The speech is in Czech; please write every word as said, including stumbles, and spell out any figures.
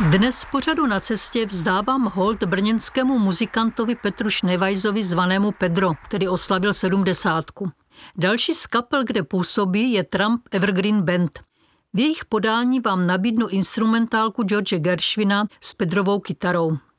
Dnes v pořadu Na cestě vzdávám hold brněnskému muzikantovi Petru Šněvajzovi zvanému Pedro, který oslavil sedmdesátku. Další z kapel, kde působí, je Trump Evergreen Band. V jejich podání vám nabídnu instrumentálku George Gershwina s Pedrovou kytarou.